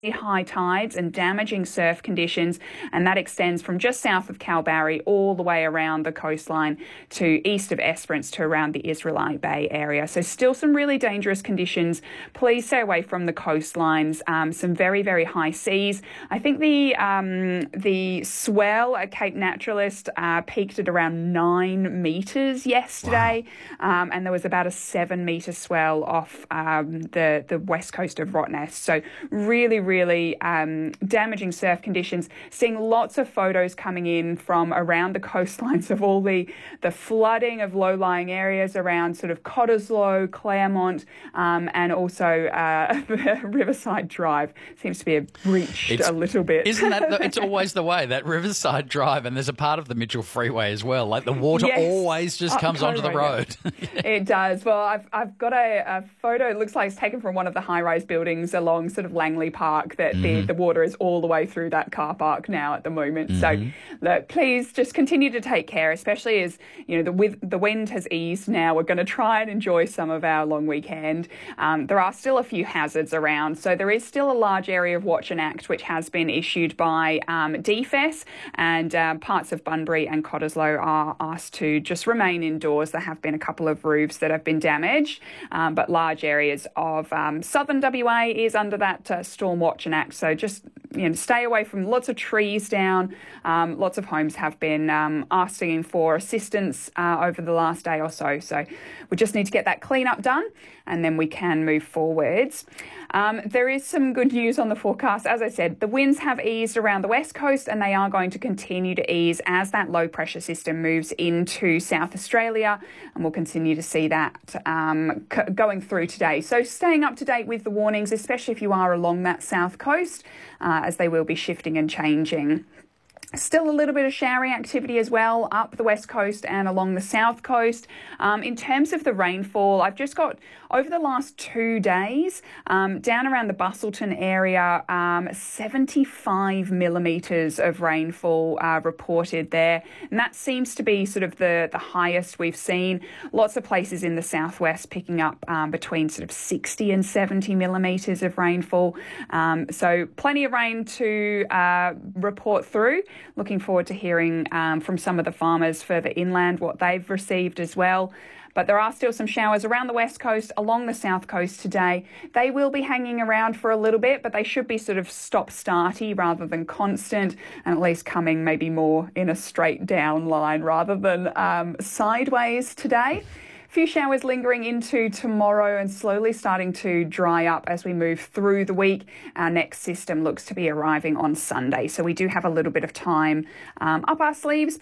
high tides and damaging surf conditions, and that extends from just south of Kalbarri all the way around the coastline to east of Esperance to around the Israelite Bay area. So still some really dangerous conditions. Please stay away from the coastlines. Some very, very high seas. I think the swell at Cape Naturalist peaked at around 9 metres yesterday. Wow. And there was about a 7-metre swell off the west coast of Rottnest. So really damaging surf conditions. Seeing lots of photos coming in from around the coastlines of all the flooding of low-lying areas around sort of Cottesloe, Claremont, and also Riverside Drive seems to be breached a little bit. Isn't that it's always the way, that Riverside Drive, and there's a part of the Mitchell Freeway as well. Like the water always just comes onto the road. It does. Well, I've got a photo. It looks like it's taken from one of the high-rise buildings along sort of Langley Park, that the water is all the way through that car park now at the moment. So look, please just continue to take care, especially as the wind has eased now. We're going to try and enjoy some of our long weekend. There are still a few hazards around, so there is still a large area of Watch and Act which has been issued by DFES, and parts of Bunbury and Cottesloe are asked to just remain indoors. There have been a couple of roofs that have been damaged, but large areas of southern WA is under that Storm Watch and Act. So just stay away from lots of trees down. Lots of homes have been asking for assistance over the last day or so. So we just need to get that clean-up done, and then we can move forwards. There is some good news on the forecast. As I said, the winds have eased around the west coast, and they are going to continue to ease as that low-pressure system moves into South Australia, and we'll continue to see that going through today. So staying up to date with the warnings, especially if you are along that south coast, as they will be shifting and changing. Still a little bit of showering activity as well up the west coast and along the south coast. In terms of the rainfall, I've just got over the last 2 days down around the Busselton area, 75 millimetres of rainfall reported there. And that seems to be sort of the highest we've seen. Lots of places in the southwest picking up between sort of 60 and 70 millimetres of rainfall. So plenty of rain to report through. Looking forward to hearing from some of the farmers further inland what they've received as well. But there are still some showers around the west coast, along the south coast today. They will be hanging around for a little bit, but they should be sort of stop-starty rather than constant, and at least coming maybe more in a straight down line rather than sideways today. Few showers lingering into tomorrow and slowly starting to dry up as we move through the week. Our next system looks to be arriving on Sunday, so we do have a little bit of time up our sleeves